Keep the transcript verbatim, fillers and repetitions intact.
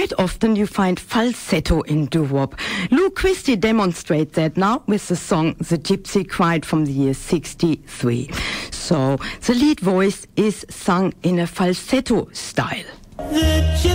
quite often you find falsetto in doo-wop. Lou Christie demonstrates that now with the song The Gypsy Cried from the year sixty-three. So the lead voice is sung in a falsetto style. The